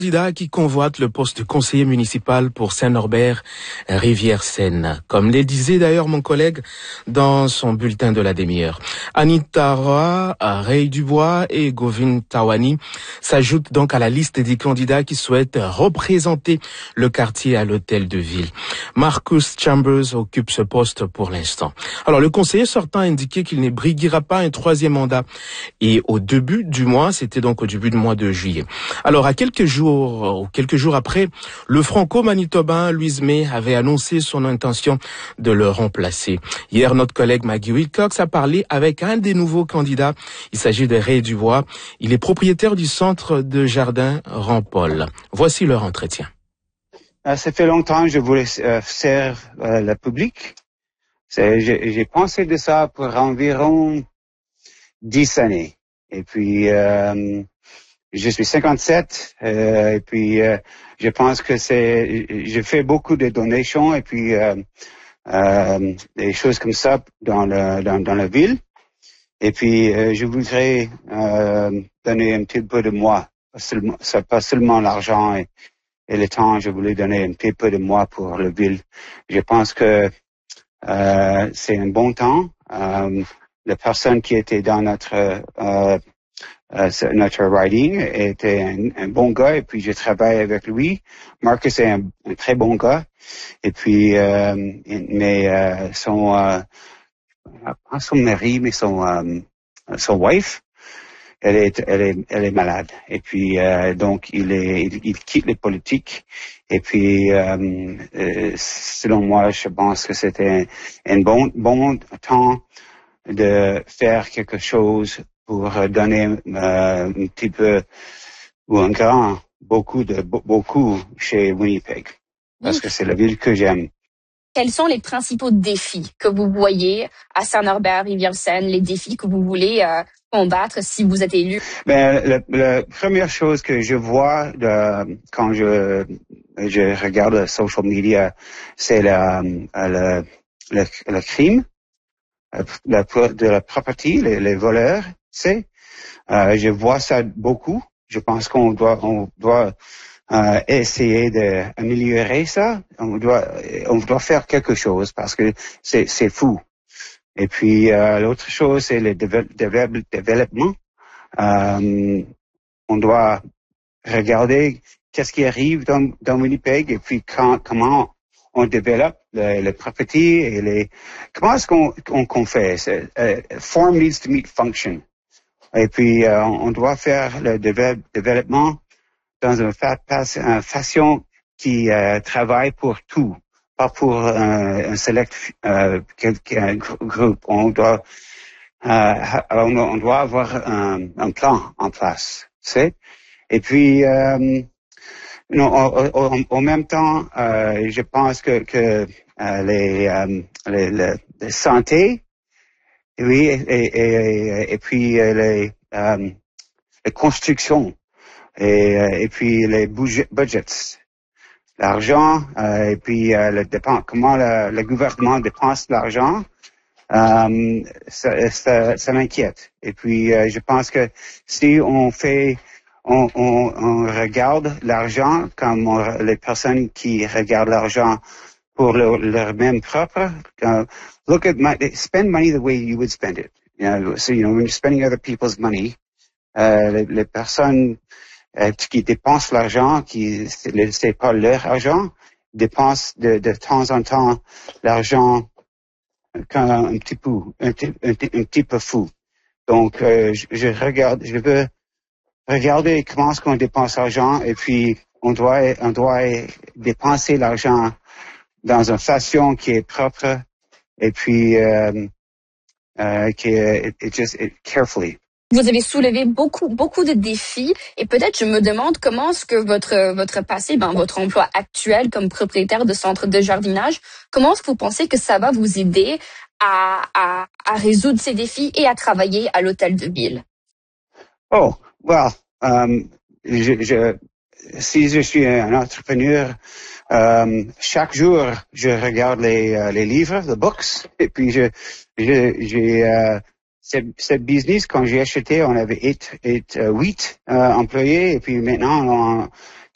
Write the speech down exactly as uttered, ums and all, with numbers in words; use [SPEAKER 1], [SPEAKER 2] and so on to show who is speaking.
[SPEAKER 1] Candidat qui convoite le poste de conseiller municipal pour Saint-Norbert, Rivière-Seine. Comme le disait d'ailleurs mon collègue dans son bulletin de la demi-heure. Anita Roy, Ray Dubois et Govin Tawani s'ajoutent donc à la liste des candidats qui souhaitent représenter le quartier à l'hôtel de ville. Marcus Chambers occupe ce poste pour l'instant. Alors le conseiller sortant a indiqué qu'il ne briguera pas un troisième mandat. Et au début du mois, c'était donc au début du mois de juillet. Alors à quelques jours Quelques jours après, le franco-manitobain Louise May avait annoncé son intention de le remplacer. Hier, notre collègue Maggie Wilcox a parlé avec un des nouveaux candidats. Il s'agit de Ray Dubois. Il est propriétaire du centre de jardin Rampol. Voici leur entretien.
[SPEAKER 2] Ça fait longtemps que je voulais euh, servir euh, le public. J'ai, j'ai pensé de ça pour environ dix années. Et puis... Euh, Je suis cinquante-sept euh, et puis euh, je pense que c'est, je fais beaucoup de donations et puis euh, euh, des choses comme ça dans le dans, dans la ville. Et puis euh, je voudrais euh, donner un petit peu de moi, pas seulement, pas seulement l'argent et, et le temps. Je voulais donner un petit peu de moi pour la ville. Je pense que euh, c'est un bon temps. Euh, la personne qui était dans notre euh, Uh, notre riding était un, un bon gars et puis je travaille avec lui. Marcus est un, un très bon gars et puis euh, mais euh, son euh, pas son mari mais son euh, son wife elle est elle est elle est malade et puis euh, donc il est il, il quitte les politiques et puis euh, euh, selon moi je pense que c'était un, un bon bon temps de faire quelque chose pour donner euh, un petit peu ou un grand beaucoup de beaucoup chez Winnipeg parce que c'est la ville que j'aime.
[SPEAKER 3] Quels sont les principaux défis que vous voyez à Saint-Norbert, Rivière-Seine, les défis que vous voulez euh, combattre si vous êtes élu?
[SPEAKER 2] Ben la, la première chose que je vois de, quand je je regarde le social media, c'est la le le, le crime, la, de la property, les, les voleurs. C'est, euh, je vois ça beaucoup. Je pense qu'on doit, on doit euh, essayer d'améliorer ça. On doit, on doit faire quelque chose parce que c'est, c'est fou. Et puis euh, l'autre chose, c'est le déve- développement. Euh, on doit regarder qu'est-ce qui arrive dans, dans Winnipeg et puis quand, comment on développe le, le property et les. Comment est-ce qu'on, qu'on, qu'on fait? C'est, uh, form needs to meet function. Et puis, euh, on doit faire le développement dans une, fa- une façon qui euh, travaille pour tout, pas pour euh, un select euh, un groupe. On doit, euh, on, on doit avoir un, un plan en place, c'est. Et puis, euh, non, en, en, en même temps, euh, je pense que, que euh, les, euh, les, les, les santé. Oui, et, et, et, et puis euh, les, euh, les constructions et, et puis les budgets, budgets, l'argent euh, et puis euh, le dépense, comment le, le gouvernement dépense l'argent, euh, ça, ça, ça m'inquiète. Et puis euh, je pense que si on fait, on, on, on regarde l'argent comme on, les personnes qui regardent l'argent pour leur, leur même propre. Uh, look at my, spend money the way you would spend it. You know, so, you know, when you're spending other people's money, euh, les, les personnes euh, qui dépensent l'argent, qui c'est pas leur argent, dépensent de, de temps en temps l'argent un, un petit peu, un, un, un petit peu fou. Donc, euh, je, je regarde, je veux regarder comment est-ce qu'on dépense l'argent et puis on doit, on doit dépenser l'argent dans une façon qui est propre et puis euh, euh, qui est it just it, carefully.
[SPEAKER 3] Vous avez soulevé beaucoup beaucoup de défis et peut-être je me demande comment est-ce que votre votre passé, ben votre emploi actuel comme propriétaire de centre de jardinage, comment est-ce que vous pensez que ça va vous aider à à, à résoudre ces défis et à travailler à l'hôtel de ville?
[SPEAKER 2] Oh, well, um, je, je, si je suis un entrepreneur. Euh, chaque jour, je regarde les, euh, les livres, les books, et puis je, je, j'ai, euh, ce business, quand j'ai acheté, on avait eight, eight, uh, huit euh, employés, et puis maintenant, on,